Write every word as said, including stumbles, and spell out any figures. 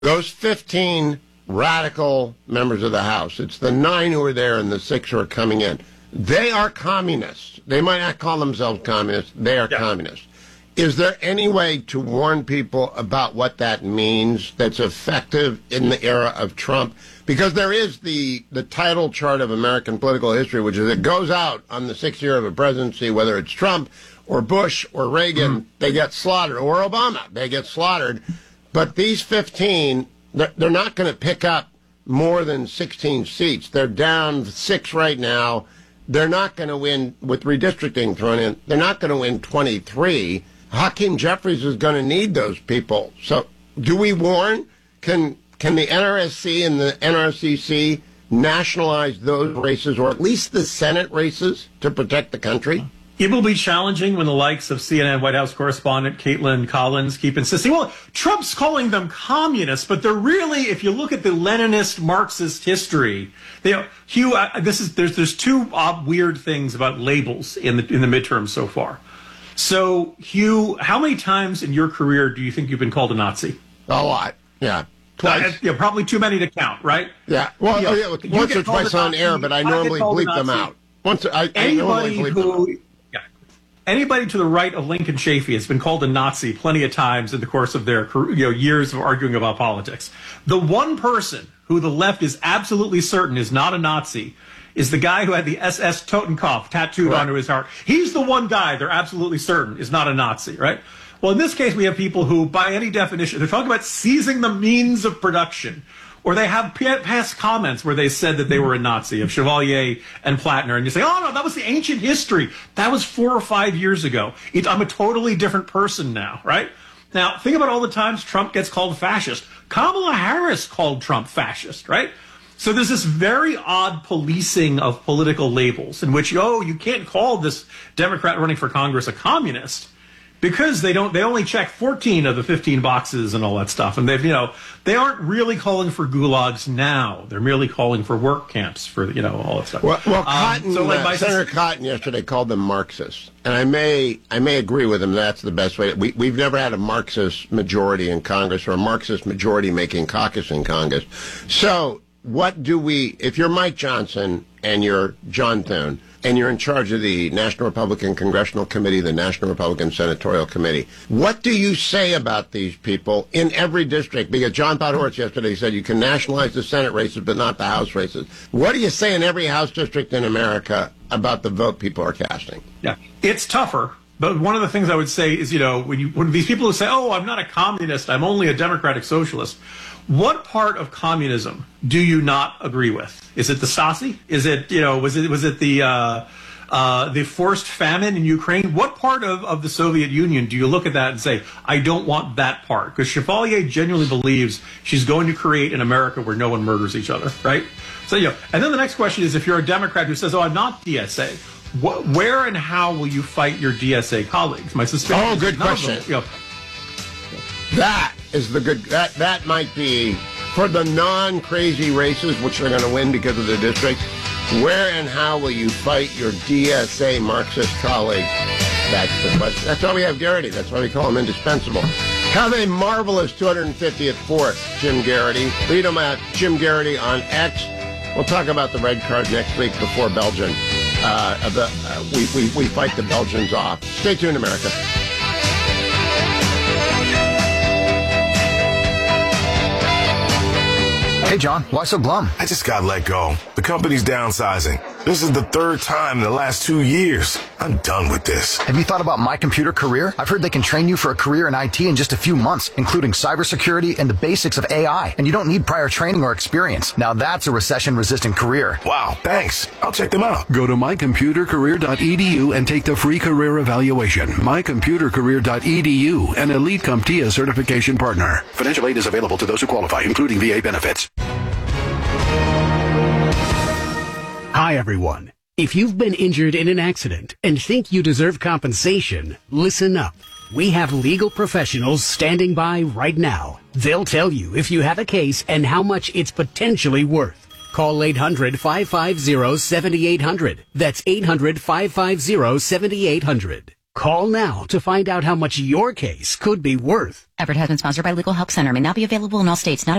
Those fifteen radical members of the House, it's the nine who are there and the six who are coming in. They are communists. They might not call themselves communists. They are yeah. communists. Is there any way to warn people about what that means that's effective in the era of Trump? Because there is the, the title chart of American political history, which is it goes out on the sixth year of a presidency, whether it's Trump or Bush or Reagan, mm-hmm. they get slaughtered, or Obama, they get slaughtered. But these fifteen, they're, they're not going to pick up more than sixteen seats. They're down six right now. They're not going to win, with redistricting thrown in, they're not going to win twenty-three. Hakeem Jeffries is going to need those people. So do we warn? Can can the N R S C and the N R C C nationalize those races, or at least the Senate races, to protect the country? It will be challenging when the likes of C N N White House correspondent Caitlin Collins keep insisting, well, Trump's calling them communists, but they're really, if you look at the Leninist Marxist history, they, Hugh, uh, this is there's there's two uh, weird things about labels in the in the midterms so far. So, Hugh, how many times in your career do you think you've been called a Nazi? A lot, yeah. Twice. Uh, yeah, probably too many to count, right? Yeah. Well, you know, oh, yeah, once or twice on air, but I normally bleep them out. Once I, I normally bleep who, them out. Yeah. Anybody to the right of Lincoln Chafee has been called a Nazi plenty of times in the course of their you know, years of arguing about politics. The one person who the left is absolutely certain is not a Nazi is the guy who had the S S Totenkopf tattooed right. onto his heart. He's the one guy they're absolutely certain is not a Nazi, right? Well, in this case, we have people who, by any definition, they're talking about seizing the means of production. Or they have past comments where they said that they were a Nazi, of Chevalier and Platner. And you say, oh, no, that was the ancient history. That was four or five years ago. It, I'm a totally different person now, right? Now, think about all the times Trump gets called fascist. Kamala Harris called Trump fascist, right? So there's this very odd policing of political labels in which, oh, you can't call this Democrat running for Congress a communist because they don't, they only check fourteen of the fifteen boxes and all that stuff. And they've, you know, they aren't really calling for gulags now. They're merely calling for work camps for, you know, all that stuff. Well, well Cotton, um, so like uh, Senator Cotton yesterday called them Marxists. And I may, I may agree with him. That's the best way. We, we've never had a Marxist majority in Congress or a Marxist majority making caucus in Congress. So, what do we, if you're Mike Johnson and you're John Thune and you're in charge of the National Republican Congressional Committee, the National Republican Senatorial Committee, what do you say about these people in every district? Because John Podhoretz yesterday said you can nationalize the Senate races but not the House races. What do you say in every House district in America about the vote people are casting? Yeah, it's tougher. But one of the things I would say is, you know, when you when these people who say, oh, I'm not a communist, I'm only a democratic socialist, what part of communism do you not agree with? Is it the Stasi? Is it, you know, was it was it the uh, uh, the forced famine in Ukraine? What part of, of the Soviet Union do you look at that and say, I don't want that part? Because Chevalier genuinely believes she's going to create an America where no one murders each other, right? So, you know, and then the next question is, if you're a Democrat who says, oh, I'm not D S A, what, where and how will you fight your D S A colleagues? My suspicion. Oh, good question. Them, you know, that is the good. That that might be for the non-crazy races, which they're going to win because of their districts. Where and how will you fight your D S A Marxist colleagues? That's the question. That's why we have Garrity. That's why we call him indispensable. Have a marvelous two hundred fiftieth fourth, Jim Garrity. Read him at Jim Garrity on X. We'll talk about the red card next week before Belgium. Uh, the, uh, we, we, we fight the Belgians off. Stay tuned, America. Hey, John, why so glum? I just got let go. The company's downsizing. This is the third time in the last two years. I'm done with this. Have you thought about My Computer Career? I've heard they can train you for a career in I T in just a few months, including cybersecurity and the basics of A I. And you don't need prior training or experience. Now that's a recession-resistant career. Wow, thanks. I'll check them out. Go to my computer career dot e d u and take the free career evaluation. my computer career dot e d u, an elite CompTIA certification partner. Financial aid is available to those who qualify, including V A benefits. Hi, everyone. If you've been injured in an accident and think you deserve compensation, listen up. We have legal professionals standing by right now. They'll tell you if you have a case and how much it's potentially worth. Call eight hundred, five five zero, seven eight zero zero. That's eight hundred, five five zero, seven eight zero zero. Call now to find out how much your case could be worth. Advertisement sponsored by Legal Help Center. May not be available in all states. Not